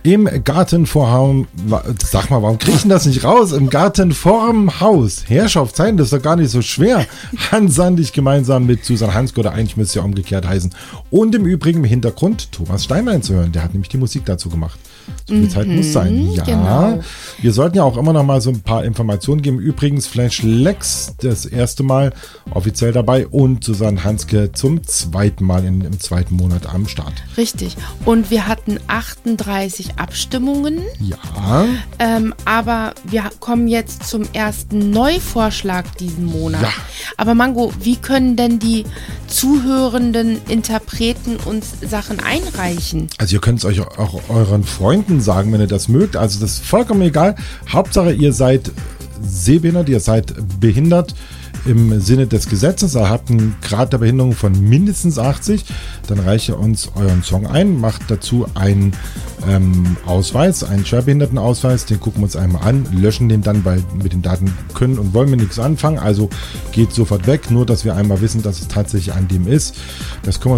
Im Garten vorm, sag mal, warum krieg ich denn das nicht raus? Im Garten vorm Haus. Herrschaftszeiten, das ist doch gar nicht so schwer. Hans Sandig gemeinsam mit Susan Hanske, oder eigentlich müsste es ja umgekehrt heißen. Und im Übrigen im Hintergrund Thomas Steinlein zu hören. Der hat nämlich die Musik dazu gemacht. So viel Zeit muss sein. Ja, genau. Wir sollten ja auch immer noch mal so ein paar Informationen geben. Übrigens Flash Lex das erste Mal offiziell dabei und Susanne Hanske zum zweiten Mal im zweiten Monat am Start. Richtig. Und wir hatten 38 Abstimmungen. Ja. Aber wir kommen jetzt zum ersten Neuvorschlag diesen Monat. Ja. Aber Mango, wie können denn die zuhörenden Interpreten uns Sachen einreichen? Also ihr könnt es euch auch euren Freunden sagen, wenn ihr das mögt. Also das ist vollkommen egal. Hauptsache ihr seid sehbehindert, ihr seid behindert im Sinne des Gesetzes, ihr habt einen Grad der Behinderung von mindestens 80, dann reicht ihr uns euren Song ein, macht dazu einen Ausweis, einen Schwerbehindertenausweis, den gucken wir uns einmal an, löschen den dann, weil mit den Daten können und wollen wir nichts anfangen, also geht sofort weg, nur dass wir einmal wissen, dass es tatsächlich an dem ist. Das können wir